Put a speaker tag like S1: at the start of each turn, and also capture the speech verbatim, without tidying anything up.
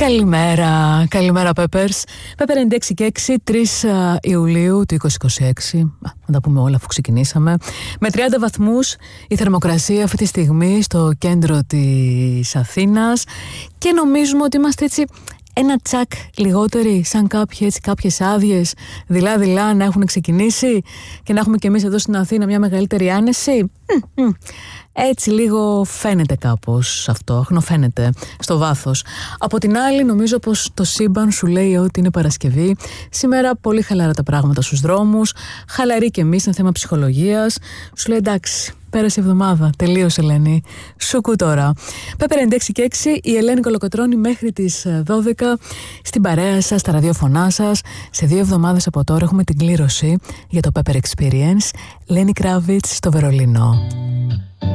S1: Καλημέρα, καλημέρα Peppers. Pepper ενενήντα έξι και έξι, τρεις Ιουλίου του είκοσι είκοσι έξι. Να τα πούμε όλα αφού ξεκινήσαμε. Με τριάντα βαθμούς η θερμοκρασία αυτή τη στιγμή στο κέντρο της Αθήνας. Και νομίζουμε ότι είμαστε έτσι ένα τσακ λιγότεροι, σαν κάποιοι, έτσι, κάποιες άδειες δειλά-δειλά να έχουν ξεκινήσει και να έχουμε και εμείς εδώ στην Αθήνα μια μεγαλύτερη άνεση. Έτσι λίγο φαίνεται κάπως αυτό, αχνοφαίνεται στο βάθος. Από την άλλη νομίζω πως το σύμπαν σου λέει ότι είναι Παρασκευή. Σήμερα πολύ χαλαρά τα πράγματα στους δρόμους, χαλαρή και εμείς, είναι θέμα ψυχολογίας. Σου λέει εντάξει, πέρασε η εβδομάδα, τελείωσε Ελένη, σουκού τώρα. Pepper ενενήντα έξι και έξι, η Ελένη Κολοκοτρώνη μέχρι τις δώδεκα στην παρέα σας, στα ραδιοφωνά σας. Σε δύο εβδομάδες από τώρα έχουμε την κλήρωση για το Pepper Experience. Lenny Kravitz στο Βερολίνο.